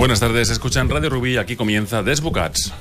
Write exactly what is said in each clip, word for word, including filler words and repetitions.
Buenas tardes, escuchan Radio Rubí, aquí comienza Desbocats.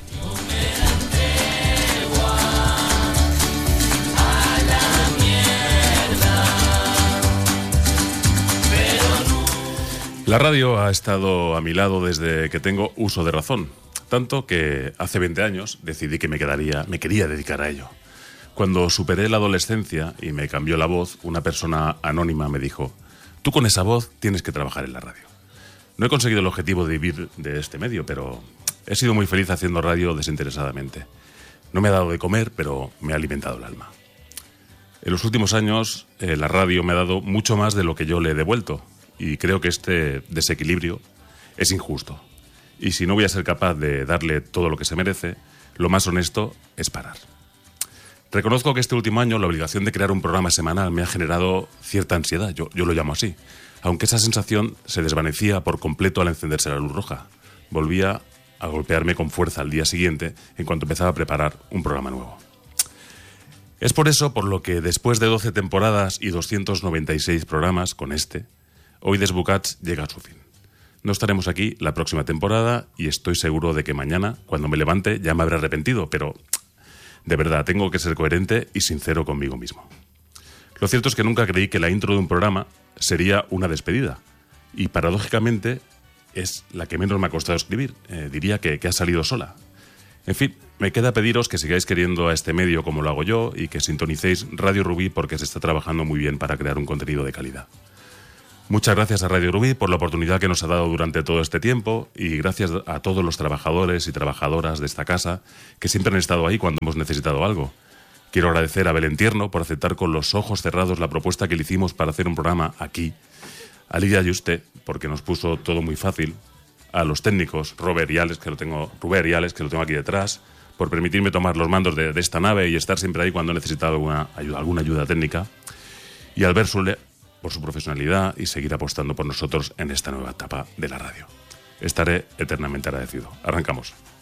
La radio ha estado a mi lado desde que tengo uso de razón, tanto que hace veinte años decidí que me quedaría, me quería dedicar a ello. Cuando superé la adolescencia y me cambió la voz, una persona anónima me dijo: tú con esa voz tienes que trabajar en la radio. No he conseguido el objetivo de vivir de este medio, pero he sido muy feliz haciendo radio desinteresadamente. No me ha dado de comer, pero me ha alimentado el alma. En los últimos años, eh, la radio me ha dado mucho más de lo que yo le he devuelto, y creo que este desequilibrio es injusto. Y si no voy a ser capaz de darle todo lo que se merece, lo más honesto es parar. Reconozco que este último año la obligación de crear un programa semanal me ha generado cierta ansiedad, yo, yo lo llamo así, aunque esa sensación se desvanecía por completo al encenderse la luz roja. Volvía a golpearme con fuerza al día siguiente en cuanto empezaba a preparar un programa nuevo. Es por eso por lo que después de doce temporadas y doscientos noventa y seis programas con este, hoy Desbocats llega a su fin. No estaremos aquí la próxima temporada y estoy seguro de que mañana, cuando me levante, ya me habré arrepentido, pero de verdad, tengo que ser coherente y sincero conmigo mismo. Lo cierto es que nunca creí que la intro de un programa sería una despedida. Y paradójicamente es la que menos me ha costado escribir. Eh, diría que, que ha salido sola. En fin, me queda pediros que sigáis queriendo a este medio como lo hago yo y que sintonicéis Radio Rubí porque se está trabajando muy bien para crear un contenido de calidad. Muchas gracias a Radio Rubí por la oportunidad que nos ha dado durante todo este tiempo y gracias a todos los trabajadores y trabajadoras de esta casa que siempre han estado ahí cuando hemos necesitado algo. Quiero agradecer a Belén Tierno por aceptar con los ojos cerrados la propuesta que le hicimos para hacer un programa aquí, a Lidia Yuste, porque nos puso todo muy fácil, a los técnicos, Robert y Alex, que lo tengo, Ruber y Alex, que lo tengo aquí detrás, por permitirme tomar los mandos de, de esta nave y estar siempre ahí cuando he necesitado alguna ayuda, alguna ayuda técnica, y a Albert Sule, por su profesionalidad y seguir apostando por nosotros en esta nueva etapa de la radio. Estaré eternamente agradecido. Arrancamos.